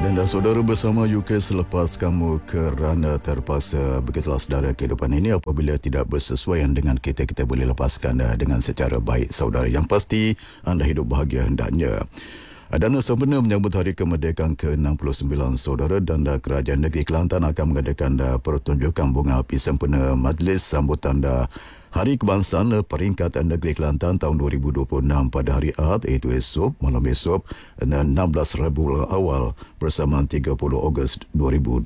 Dan saudara bersama UK selepas kamu kerana terpaksa, begitulah saudara kehidupan ini apabila tidak bersesuaian dengan kita boleh lepaskan dengan secara baik saudara. Yang pasti anda hidup bahagia hendaknya. Dan sempena menyambut Hari Kemerdekaan ke-69 saudara, dan Kerajaan Negeri Kelantan akan mengadakan pertunjukan bunga api sempena Majlis Sambutan Hari Kebangsaan Peringkat Negeri Kelantan tahun 2026 pada hari Ahad, iaitu esok, malam esok, 16 Rabiul Awal bersama 30 Ogos 2026.